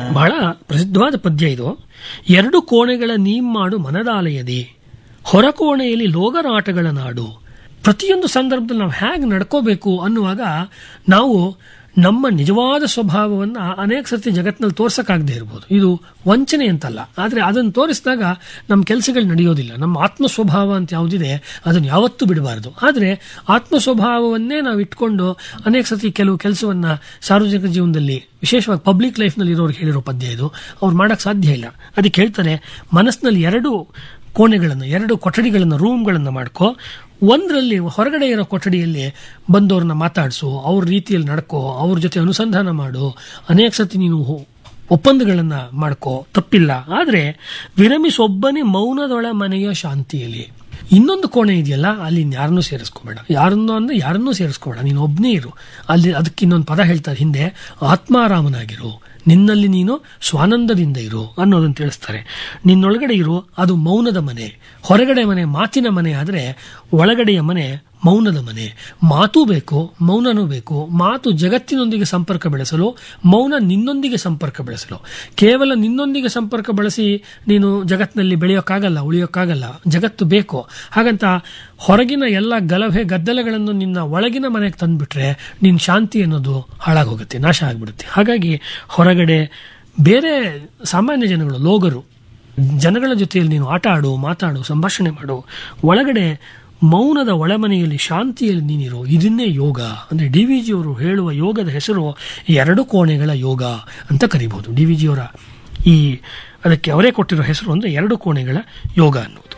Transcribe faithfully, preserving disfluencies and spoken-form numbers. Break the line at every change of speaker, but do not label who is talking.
ಬಹಳ ಪ್ರಸಿದ್ಧವಾದ ಪದ್ಯ ಇದು. ಎರಡು ಕೋಣೆಗಳ ನೀಮ್ ಮಾಡು ಮನದಾಲಯದಿ, ಹೊರಕೋಣೆಯಲ್ಲಿ ಲೋಗರಾಟಗಳ ನಾಡು. ಪ್ರತಿಯೊಂದು ಸಂದರ್ಭದಲ್ಲಿ ನಾವು ಹೇಗೆ ನಡ್ಕೋಬೇಕು ಅನ್ನುವಾಗ ನಾವು ನಮ್ಮ ನಿಜವಾದ ಸ್ವಭಾವವನ್ನು ಅನೇಕ ಸರ್ತಿ ಜಗತ್ತಿನಲ್ಲಿ ತೋರ್ಸಕ್ಕಾಗದೇ ಇರ್ಬೋದು. ಇದು ವಂಚನೆ ಅಂತಲ್ಲ, ಆದರೆ ಅದನ್ನು ತೋರಿಸಿದಾಗ ನಮ್ಮ ಕೆಲಸಗಳು ನಡೆಯೋದಿಲ್ಲ. ನಮ್ಮ ಆತ್ಮ ಸ್ವಭಾವ ಅಂತ ಯಾವುದಿದೆ ಅದನ್ನು ಯಾವತ್ತೂ ಬಿಡಬಾರ್ದು. ಆದರೆ ಆತ್ಮ ಸ್ವಭಾವವನ್ನೇ ನಾವು ಇಟ್ಕೊಂಡು ಅನೇಕ ಸರ್ತಿ ಕೆಲವು ಕೆಲಸವನ್ನು ಸಾರ್ವಜನಿಕ ಜೀವನದಲ್ಲಿ, ವಿಶೇಷವಾಗಿ ಪಬ್ಲಿಕ್ ಲೈಫ್ನಲ್ಲಿ ಇರೋರು ಹೇಳಿರೋ ಪದ್ಯ ಇದು. ಅವ್ರು ಮಾಡೋಕ್ಕೆ ಸಾಧ್ಯ ಇಲ್ಲ. ಅದಕ್ಕೆ ಹೇಳ್ತಾರೆ, ಮನಸ್ಸಿನಲ್ಲಿ ಎರಡು ಕೋಣೆಗಳನ್ನು, ಎರಡು ಕೊಠಡಿಗಳನ್ನು, ರೂಮ್ಗಳನ್ನು ಮಾಡ್ಕೋ. ಒಂದರಲ್ಲಿ ಹೊರಗಡೆ ಇರೋ ಕೊಠಡಿಯಲ್ಲಿ ಬಂದವ್ರನ್ನ ಮಾತಾಡಿಸು, ಅವ್ರ ರೀತಿಯಲ್ಲಿ ನಡ್ಕೋ, ಅವ್ರ ಜೊತೆ ಅನುಸಂಧಾನ ಮಾಡು, ಅನೇಕ ಸತಿ ನೀನು ಒಪ್ಪಂದಗಳನ್ನು ಮಾಡ್ಕೋ, ತಪ್ಪಿಲ್ಲ. ಆದರೆ ವಿರಮಿಸೊಬ್ಬನೇ ಮೌನದೊಳ ಮನೆಯ ಶಾಂತಿಯಲ್ಲಿ. ಇನ್ನೊಂದು ಕೋಣೆ ಇದೆಯಲ್ಲ, ಅಲ್ಲಿ ಯಾರನ್ನೂ ಸೇರಿಸ್ಕೋಬೇಡ. ಯಾರನ್ನೋ ಅಂದ್ರೆ ಯಾರನ್ನೂ ಸೇರಿಸ್ಕೋಬೇಡ, ನೀನು ಒಬ್ಬನೇ ಇರು. ಅಲ್ಲಿ ಅದಕ್ಕೆ ಇನ್ನೊಂದು ಪದ ಹೇಳ್ತಾರೆ ಹಿಂದೆ, ಆತ್ಮಾರಾಮನಾಗಿರು, ನಿನ್ನಲ್ಲಿ ನೀನು ಸ್ವಾನಂದದಿಂದ ಇರು ಅನ್ನೋದನ್ನು ತಿಳಿಸ್ತಾರೆ. ನಿನ್ನೊಳಗಡೆ ಇರು, ಅದು ಮೌನದ ಮನೆ. ಹೊರಗಡೆ ಮನೆ ಮಾತಿನ ಮನೆ ಆದರೆ ಒಳಗಡೆಯ ಮನೆ ಮೌನದ ಮನೆ. ಮಾತೂ ಬೇಕು, ಮೌನನೂ ಬೇಕು. ಮಾತು ಜಗತ್ತಿನೊಂದಿಗೆ ಸಂಪರ್ಕ ಬೆಳೆಸಲು, ಮೌನ ನಿನ್ನೊಂದಿಗೆ ಸಂಪರ್ಕ ಬೆಳೆಸಲು. ಕೇವಲ ನಿನ್ನೊಂದಿಗೆ ಸಂಪರ್ಕ ಬೆಳೆಸಿ ನೀನು ಜಗತ್ತಿನಲ್ಲಿ ಬೆಳೆಯೋಕ್ಕಾಗಲ್ಲ, ಉಳಿಯೋಕ್ಕಾಗಲ್ಲ. ಜಗತ್ತು ಬೇಕು. ಹಾಗಂತ ಹೊರಗಿನ ಎಲ್ಲ ಗಲಭೆ ಗದ್ದಲಗಳನ್ನು ನಿನ್ನ ಒಳಗಿನ ಮನೆಗೆ ತಂದುಬಿಟ್ರೆ ನಿನ್ನ ಶಾಂತಿ ಅನ್ನೋದು ಹಾಳಾಗೋಗುತ್ತೆ, ನಾಶ ಆಗಿಬಿಡುತ್ತೆ. ಹಾಗಾಗಿ ಹೊರಗಡೆ ಬೇರೆ ಸಾಮಾನ್ಯ ಜನಗಳು, ಲೋಗರು, ಜನಗಳ ಜೊತೆಯಲ್ಲಿ ನೀನು ಆಟ ಆಡು, ಮಾತಾಡು, ಸಂಭಾಷಣೆ ಮಾಡು. ಒಳಗಡೆ ಮೌನದ ಒಳಮನೆಯಲ್ಲಿ ಶಾಂತಿಯಲ್ಲಿ ನೀನಿರು. ಇದನ್ನೇ ಯೋಗ ಅಂದರೆ ಡಿ ವಿ ಜಿಯವರು ಹೇಳುವ ಯೋಗದ ಹೆಸರು ಎರಡು ಕೋಣೆಗಳ ಯೋಗ ಅಂತ ಕರಿಬಹುದು. ಡಿ ವಿ ಜಿಯವರ ಈ ಅದಕ್ಕೆ ಅವರೇ ಕೊಟ್ಟಿರೋ ಹೆಸರು ಅಂದರೆ ಎರಡು ಕೋಣೆಗಳ ಯೋಗ ಅನ್ನೋದು.